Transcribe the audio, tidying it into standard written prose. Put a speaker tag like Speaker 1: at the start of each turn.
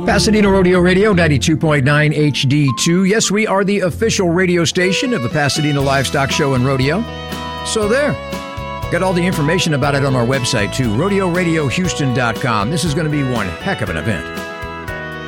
Speaker 1: Pasadena Rodeo Radio, 92.9 HD2. Yes, we are the official radio station of the Pasadena Livestock Show and Rodeo. So there. Got all the information about it on our website, too, rodeoradiohouston.com. This is going to be one heck of an event.